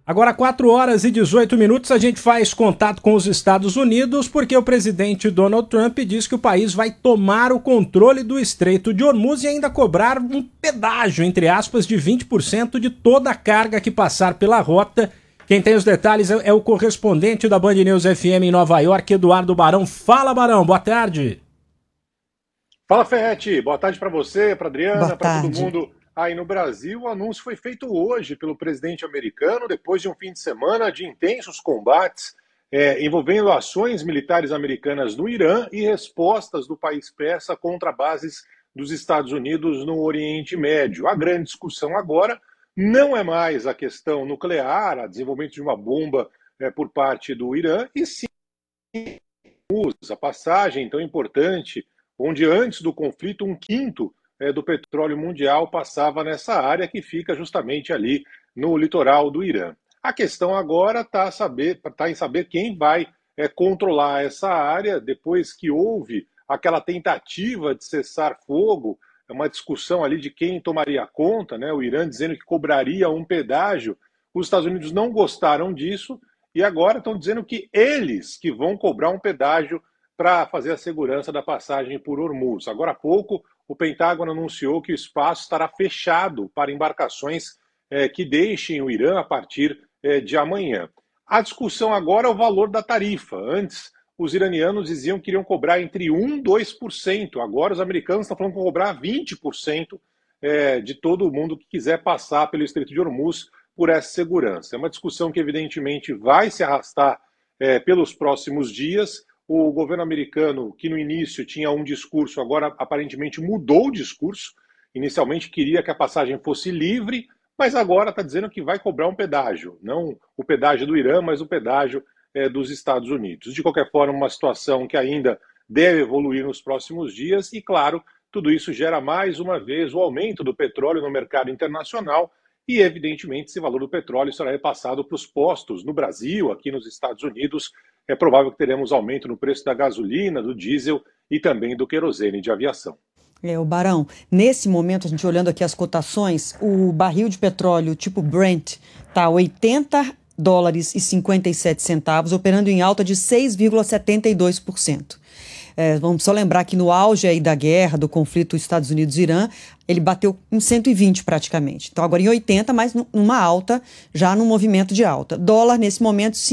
Agora, 4 horas e 18 minutos, a gente faz contato com os Estados Unidos porque o presidente Donald Trump diz que o país vai tomar o controle do Estreito de Hormuz e ainda cobrar um pedágio, entre aspas, de 20% de toda a carga que passar pela rota. Quem tem os detalhes é o correspondente da Band News FM em Nova York, Eduardo Barão. Fala, Barão, boa tarde. Fala, Ferretti. Boa tarde para você, para Adriana, para todo tarde. mundo aí no Brasil. O anúncio foi feito hoje pelo presidente americano, depois de um fim de semana de intensos combates envolvendo ações militares americanas no Irã e respostas do país persa contra bases dos Estados Unidos no Oriente Médio. A grande discussão agora não é mais a questão nuclear, a desenvolvimento de uma bomba por parte do Irã, e sim a passagem tão importante, onde antes do conflito um quinto do petróleo mundial passava nessa área que fica justamente ali no litoral do Irã. A questão agora está em saber quem vai controlar essa área, depois que houve aquela tentativa de cessar fogo, uma discussão ali de quem tomaria conta, né? O Irã dizendo que cobraria um pedágio. Os Estados Unidos não gostaram disso e agora estão dizendo que eles que vão cobrar um pedágio para fazer a segurança da passagem por Hormuz. Agora há pouco, o Pentágono anunciou que o espaço estará fechado para embarcações que deixem o Irã a partir de amanhã. A discussão agora é o valor da tarifa. Antes, os iranianos diziam que iriam cobrar entre 1% e 2%. Agora, os americanos estão falando que vão cobrar 20% de todo mundo que quiser passar pelo Estreito de Hormuz por essa segurança. É uma discussão que, evidentemente, vai se arrastar pelos próximos dias. O governo americano, que no início tinha um discurso, agora aparentemente mudou o discurso. Inicialmente queria que a passagem fosse livre, mas agora está dizendo que vai cobrar um pedágio. Não o pedágio do Irã, mas o pedágio dos Estados Unidos. De qualquer forma, uma situação que ainda deve evoluir nos próximos dias e, claro, tudo isso gera mais uma vez o aumento do petróleo no mercado internacional e, evidentemente, esse valor do petróleo será repassado para os postos no Brasil, aqui nos Estados Unidos. É provável que teremos aumento no preço da gasolina, do diesel e também do querosene de aviação. O Barão, nesse momento, a gente olhando aqui as cotações, o barril de petróleo tipo Brent está $80 e 57 centavos, operando em alta de 6,72%. Vamos só lembrar que no auge aí da guerra, do conflito Estados Unidos-Irã, ele bateu em 120 praticamente. Então agora em 80, mas numa alta, já num movimento de alta. Dólar nesse momento R$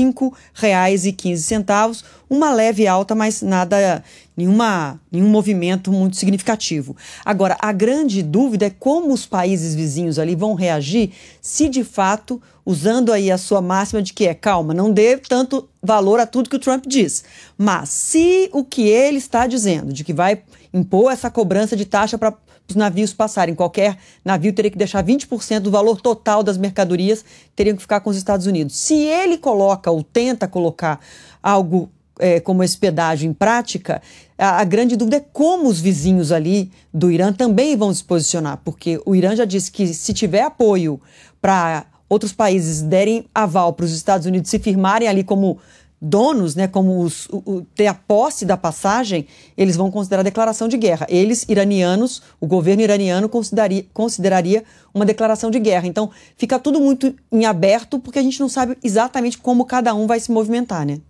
5,15, uma leve alta, mas nada, nenhum movimento muito significativo. Agora, a grande dúvida é como os países vizinhos ali vão reagir se de fato, usando aí a sua máxima de que calma, não dê tanto valor a tudo que o Trump diz. Mas se o que ele está dizendo, de que vai impor essa cobrança de taxa para os navios passarem, qualquer navio teria que deixar 20% do valor total das mercadorias, teriam que ficar com os Estados Unidos. Se ele coloca ou tenta colocar algo como esse pedágio em prática, a grande dúvida é como os vizinhos ali do Irã também vão se posicionar, porque o Irã já disse que se tiver apoio para outros países derem aval para os Estados Unidos se firmarem ali como donos, né, como ter a posse da passagem, eles vão considerar declaração de guerra. Eles, iranianos, o governo iraniano consideraria uma declaração de guerra. Então, fica tudo muito em aberto, porque a gente não sabe exatamente como cada um vai se movimentar, né?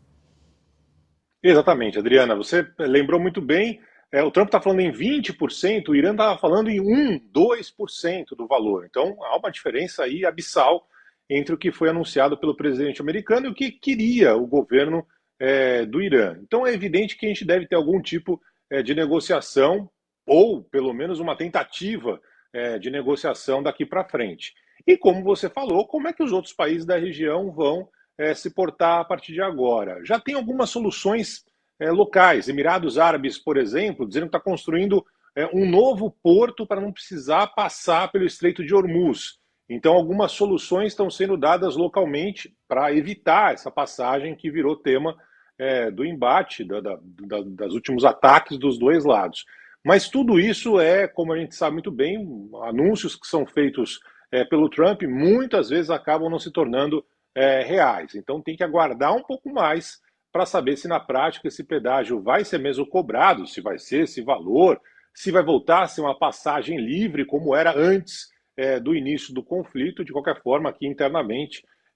Exatamente, Adriana, você lembrou muito bem. O Trump está falando em 20%, o Irã estava falando em 1%, 2% do valor. Então, há uma diferença aí abissal entre o que foi anunciado pelo presidente americano e o que queria o governo do Irã. Então é evidente que a gente deve ter algum tipo de negociação, ou pelo menos uma tentativa de negociação daqui para frente. E como você falou, como é que os outros países da região vão se portar a partir de agora? Já tem algumas soluções locais. Emirados Árabes, por exemplo, dizendo que está construindo um novo porto para não precisar passar pelo Estreito de Hormuz. Então, algumas soluções estão sendo dadas localmente para evitar essa passagem que virou tema do embate, dos últimos ataques dos dois lados. Mas tudo isso como a gente sabe muito bem, anúncios que são feitos pelo Trump muitas vezes acabam não se tornando reais. Então, tem que aguardar um pouco mais para saber se na prática esse pedágio vai ser mesmo cobrado, se vai ser esse valor, se vai voltar a ser uma passagem livre como era antes do início do conflito. De qualquer forma, aqui internamente,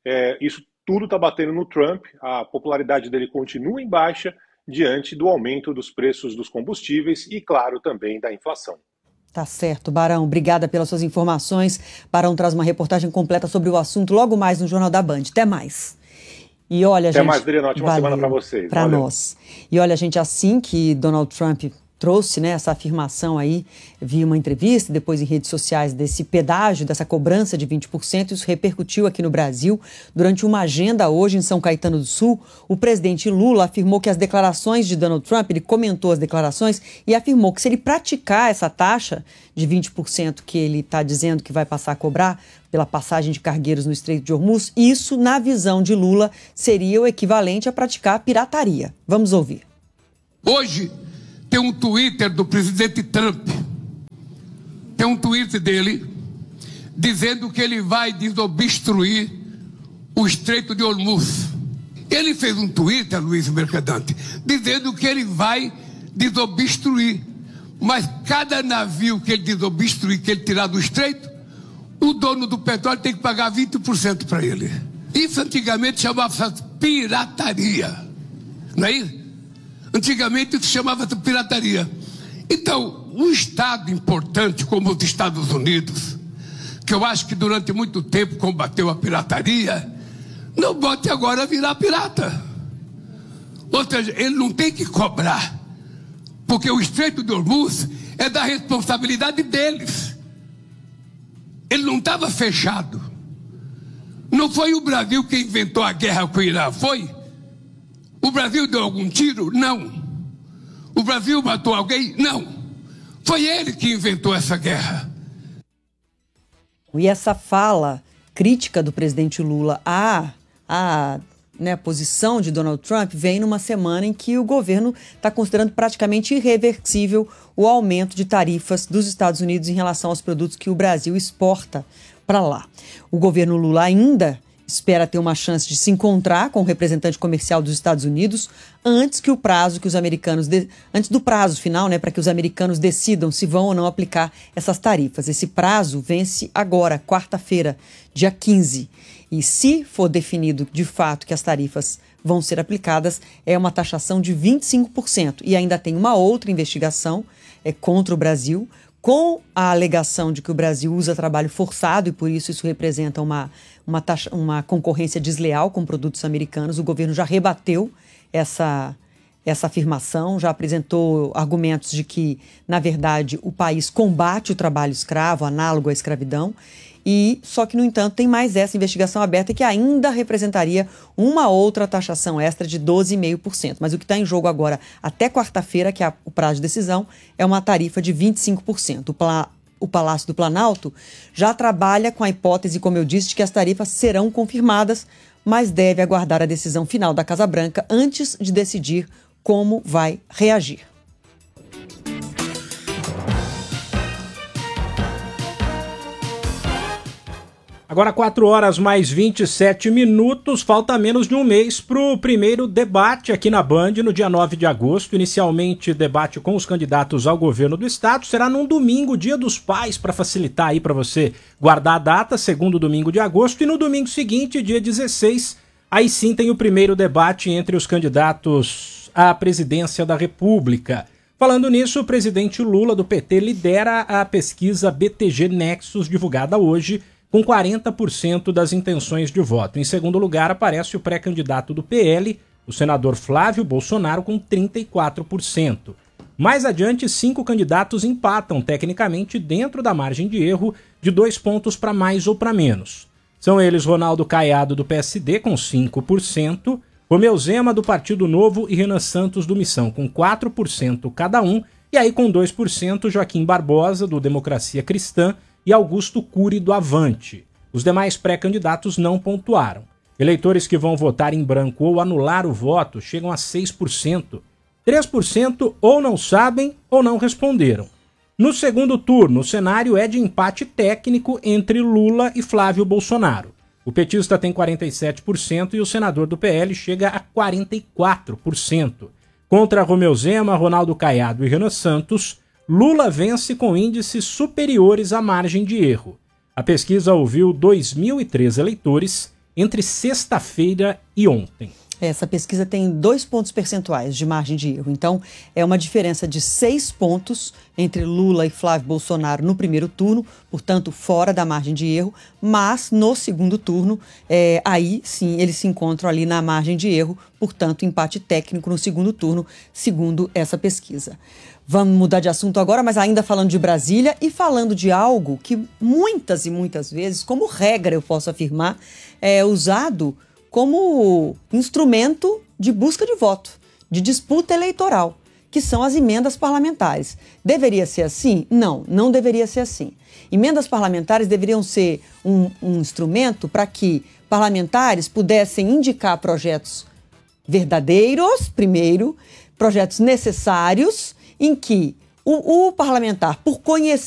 isso tudo está batendo no Trump, a popularidade dele continua em baixa diante do aumento dos preços dos combustíveis e, claro, também da inflação. Tá certo, Barão. Obrigada pelas suas informações. Barão traz uma reportagem completa sobre o assunto logo mais no Jornal da Band. Até mais. E olha, Até gente, mais, Adriano. Ótima semana para vocês. Para nós. E olha, gente, assim que Donald Trump trouxe, né, essa afirmação aí, vi uma entrevista, depois em redes sociais, desse pedágio, dessa cobrança de 20%, isso repercutiu aqui no Brasil. Durante uma agenda hoje em São Caetano do Sul, o presidente Lula afirmou que as declarações de Donald Trump, ele comentou as declarações e afirmou que se ele praticar essa taxa de 20% que ele está dizendo que vai passar a cobrar pela passagem de cargueiros no Estreito de Hormuz, isso, na visão de Lula, seria o equivalente a praticar pirataria. Vamos ouvir. Hoje, tem um Twitter do presidente Trump, tem um Twitter dele dizendo que ele vai desobstruir o Estreito de Hormuz. Ele fez um Twitter, Luiz Mercadante, dizendo que ele vai desobstruir, mas cada navio que ele desobstruir, que ele tirar do Estreito, o dono do petróleo tem que pagar 20% para ele. Isso antigamente chamava pirataria, não é isso? Antigamente isso chamava-se pirataria. Então, um Estado importante como os Estados Unidos, que eu acho que durante muito tempo combateu a pirataria, não bote agora a virar pirata. Ou seja, ele não tem que cobrar, porque o Estreito de Hormuz é da responsabilidade deles. Ele não estava fechado. Não foi o Brasil que inventou a guerra com o Irã, foi? O Brasil deu algum tiro? Não. O Brasil matou alguém? Não. Foi ele que inventou essa guerra. E essa fala crítica do presidente Lula à posição de Donald Trump vem numa semana em que o governo está considerando praticamente irreversível o aumento de tarifas dos Estados Unidos em relação aos produtos que o Brasil exporta para lá. O governo Lula ainda espera ter uma chance de se encontrar com o representante comercial dos Estados Unidos antes que o prazo que os americanos antes do prazo final, né, para que os americanos decidam se vão ou não aplicar essas tarifas. Esse prazo vence agora, quarta-feira, dia 15. E se for definido de fato que as tarifas vão ser aplicadas, é uma taxação de 25%. E ainda tem uma outra investigação contra o Brasil, com a alegação de que o Brasil usa trabalho forçado e por isso representa uma concorrência desleal com produtos americanos. O governo já rebateu essa afirmação, já apresentou argumentos de que, na verdade, o país combate o trabalho escravo, análogo à escravidão, e só que, no entanto, tem mais essa investigação aberta que ainda representaria uma outra taxação extra de 12,5%. Mas o que está em jogo agora, até quarta-feira, que é o prazo de decisão, é uma tarifa de 25%. O Palácio do Planalto já trabalha com a hipótese, como eu disse, de que as tarifas serão confirmadas, mas deve aguardar a decisão final da Casa Branca antes de decidir como vai reagir. Agora 4h mais 27, falta menos de um mês para o primeiro debate aqui na Band no dia 9 de agosto. Inicialmente, debate com os candidatos ao governo do estado. Será num domingo, Dia dos Pais, para facilitar aí para você guardar a data, segundo domingo de agosto. E no domingo seguinte, dia 16, aí sim tem o primeiro debate entre os candidatos à presidência da República. Falando nisso, o presidente Lula, do PT, lidera a pesquisa BTG Nexus, divulgada hoje, com 40% das intenções de voto. Em segundo lugar, aparece o pré-candidato do PL, o senador Flávio Bolsonaro, com 34%. Mais adiante, 5 candidatos empatam tecnicamente dentro da margem de erro de 2 pontos para mais ou para menos. São eles Ronaldo Caiado, do PSD, com 5%, Romeu Zema, do Partido Novo, e Renan Santos, do Missão, com 4% cada um, e aí com 2% Joaquim Barbosa, do Democracia Cristã, e Augusto Cury, do Avante. Os demais pré-candidatos não pontuaram. Eleitores que vão votar em branco ou anular o voto chegam a 6%. 3% ou não sabem ou não responderam. No segundo turno, o cenário é de empate técnico entre Lula e Flávio Bolsonaro. O petista tem 47% e o senador do PL chega a 44%. Contra Romeu Zema, Ronaldo Caiado e Renan Santos, Lula vence com índices superiores à margem de erro. A pesquisa ouviu 2.003 eleitores entre sexta-feira e ontem. Essa pesquisa tem 2 pontos percentuais de margem de erro. Então, é uma diferença de 6 pontos entre Lula e Flávio Bolsonaro no primeiro turno, portanto, fora da margem de erro. Mas, no segundo turno, aí sim, eles se encontram ali na margem de erro. Portanto, empate técnico no segundo turno, segundo essa pesquisa. Vamos mudar de assunto agora, mas ainda falando de Brasília e falando de algo que muitas e muitas vezes, como regra eu posso afirmar, é usado como instrumento de busca de voto, de disputa eleitoral, que são as emendas parlamentares. Deveria ser assim? Não, não deveria ser assim. Emendas parlamentares deveriam ser um instrumento para que parlamentares pudessem indicar projetos verdadeiros, primeiro, projetos necessários, em que o parlamentar, por conhecer